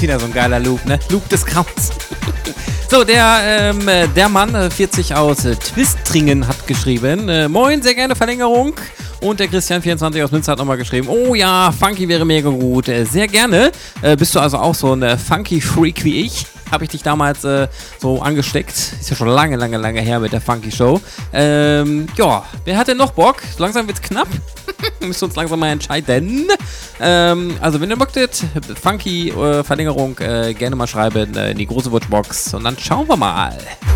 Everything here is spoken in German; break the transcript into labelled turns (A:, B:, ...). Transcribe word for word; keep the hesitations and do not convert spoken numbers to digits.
A: wieder so ein geiler Loop, ne? Loop des Grauens. So, der, ähm, der Mann, äh, vierzig aus äh, Twistringen, hat geschrieben, äh, moin, sehr gerne Verlängerung. Und der Christian vierundzwanzig aus Münster hat nochmal geschrieben, oh ja, Funky wäre mega gut, äh, sehr gerne. Äh, bist du also auch so ein äh, Funky-Freak wie ich? Habe ich dich damals äh, so angesteckt. Ist ja schon lange, lange, lange her mit der Funky-Show. Ähm, ja, wer hat denn noch Bock? So langsam wird's knapp. Müsst uns langsam mal entscheiden. Ähm, also wenn ihr möchtet, Funky-Verlängerung äh, gerne mal schreiben äh, in die große Wunschbox. Und dann schauen wir mal.